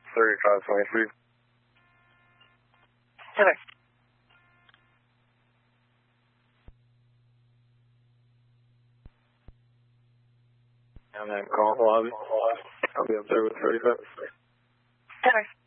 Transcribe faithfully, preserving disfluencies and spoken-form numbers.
thirty-five twenty-three. Heather. I'm at call lobby. I'll be up there with thirty-five. Heather.